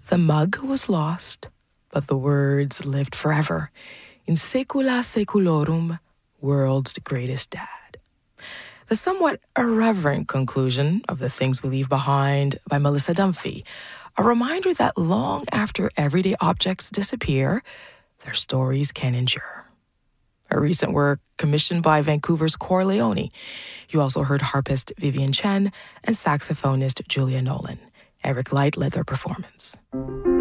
The mug was lost, but the words lived forever. In Saecula Saeculorum, world's greatest dad. The somewhat irreverent conclusion of The Things We Leave Behind by Melissa Dunphy, a reminder that long after everyday objects disappear, their stories can endure. A recent work commissioned by Vancouver's Cor Leone. You also heard harpist Vivian Chen and saxophonist Julia Nolan. Eric Light led their performance.